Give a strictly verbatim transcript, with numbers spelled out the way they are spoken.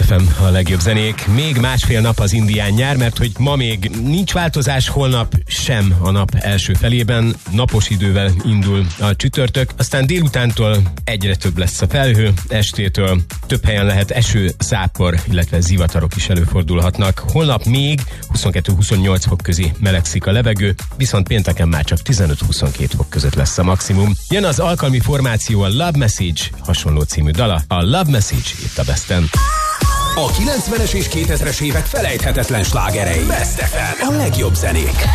ef em, a legjobb zenék. Még másfél nap az indián nyár, mert hogy ma még nincs változás, holnap sem a nap első felében. Napos idővel indul a csütörtök, aztán délutántól egyre több lesz a felhő, estétől több helyen lehet eső, zápor, illetve zivatarok is előfordulhatnak. Holnap még huszonkettő-huszonnyolc fok közé melegszik a levegő, viszont pénteken már csak tizenöt-huszonkét fok között lesz a maximum. Jön az alkalmi formáció, a Love Message hasonló című dala. A Love Message itt a Besten. A kilencvenes és kétezres évek felejthetetlen slágerei. Best ef em, a legjobb zenék.